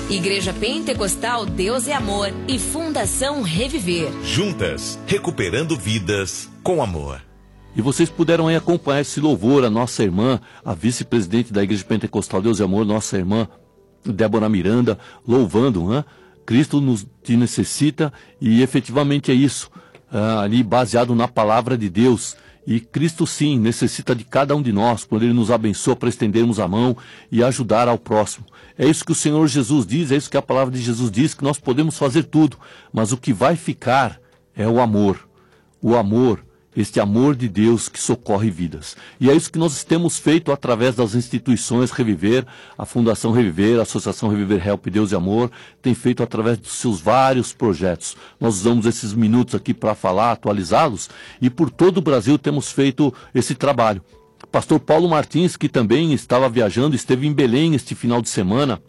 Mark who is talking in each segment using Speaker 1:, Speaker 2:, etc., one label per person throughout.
Speaker 1: Igreja Pentecostal Deus é Amor e Fundação Reviver.
Speaker 2: Juntas, recuperando vidas com amor.
Speaker 3: E vocês puderam aí acompanhar esse louvor, a nossa irmã, a vice-presidente da Igreja Pentecostal Deus é Amor, nossa irmã Débora Miranda, louvando, né? Cristo te necessita, e efetivamente é isso, ali baseado na palavra de Deus. E Cristo sim necessita de cada um de nós, quando Ele nos abençoa para estendermos a mão e ajudar ao próximo. É isso que o Senhor Jesus diz, é isso que a palavra de Jesus diz, que nós podemos fazer tudo, mas o que vai ficar é o amor. O amor, este amor de Deus que socorre vidas. E é isso que nós temos feito através das instituições Reviver, a Fundação Reviver, a Associação Reviver Help Deus e Amor, tem feito através dos seus vários projetos. Nós usamos esses minutos aqui para falar, atualizá-los, e por todo o Brasil temos feito esse trabalho. Pastor Paulo Martins, que também estava viajando, esteve em Belém este final de semana,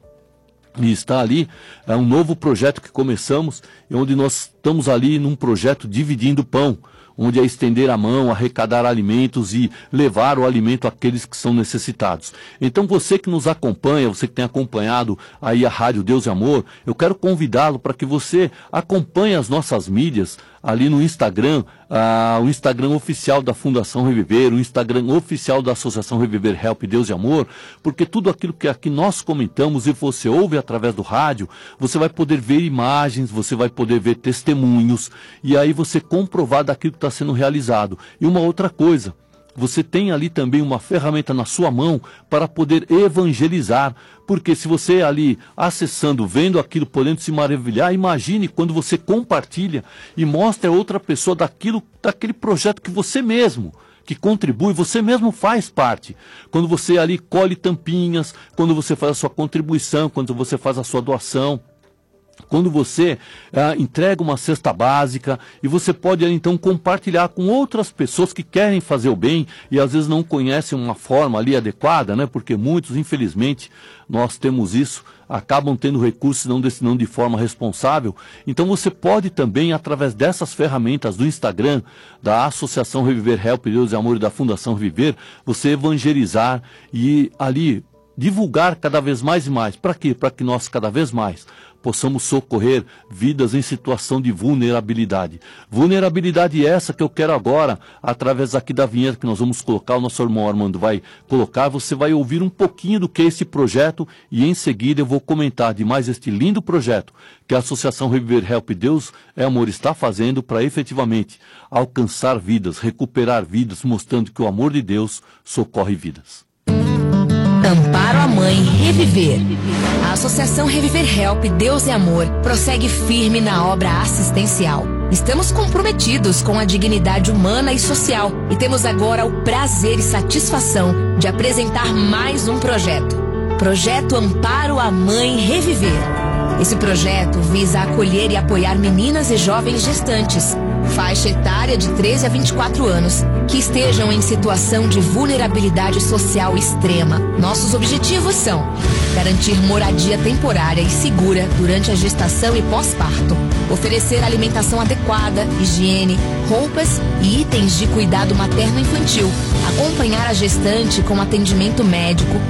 Speaker 3: e está ali, é um novo projeto que começamos, onde nós estamos ali num projeto Dividindo Pão, onde é estender a mão, arrecadar alimentos e levar o alimento àqueles que são necessitados. Então você que nos acompanha, você que tem acompanhado aí a Rádio Deus e Amor, eu quero convidá-lo para que você acompanhe as nossas mídias ali no Instagram, o Instagram oficial da Fundação Reviver, o Instagram oficial da Associação Reviver Help Deus e Amor, porque tudo aquilo que aqui nós comentamos e você ouve através do rádio, você vai poder ver imagens, você vai poder ver testemunhos, e aí você comprovar daquilo que está sendo realizado. E uma outra coisa, você tem ali também uma ferramenta na sua mão para poder evangelizar, porque se você ali acessando, vendo aquilo, podendo se maravilhar, imagine quando você compartilha e mostra a outra pessoa daquele projeto que você mesmo, que contribui, você mesmo faz parte. Quando você ali colhe tampinhas, quando você faz a sua contribuição, quando você faz a sua doação, quando você entrega uma cesta básica, e você pode então compartilhar com outras pessoas que querem fazer o bem e às vezes não conhecem uma forma ali adequada, né? Porque muitos, infelizmente, nós temos isso, acabam tendo recursos não destinando de forma responsável. Então você pode também, através dessas ferramentas do Instagram, da Associação Reviver Help Deus e Amor e da Fundação Reviver, você evangelizar e ali divulgar cada vez mais e mais. Para quê? Para que nós cada vez mais possamos socorrer vidas em situação de vulnerabilidade. Vulnerabilidade essa que eu quero agora, através aqui da vinheta que nós vamos colocar, o nosso irmão Armando vai colocar, você vai ouvir um pouquinho do que é esse projeto, e em seguida eu vou comentar de mais este lindo projeto que a Associação Reviver Help Deus é Amor está fazendo para efetivamente alcançar vidas, recuperar vidas, mostrando que o amor de Deus socorre vidas.
Speaker 1: Amparo à Mãe Reviver. A Associação Reviver Help Deus é Amor prossegue firme na obra assistencial. Estamos comprometidos com a dignidade humana e social e temos agora o prazer e satisfação de apresentar mais um projeto. Projeto Amparo à Mãe Reviver. Esse projeto visa acolher e apoiar meninas e jovens gestantes, faixa etária de 13 a 24 anos, que estejam em situação de vulnerabilidade social extrema. Nossos objetivos são garantir moradia temporária e segura durante a gestação e pós-parto, oferecer alimentação adequada, higiene, roupas e itens de cuidado materno-infantil, acompanhar a gestante com atendimento médico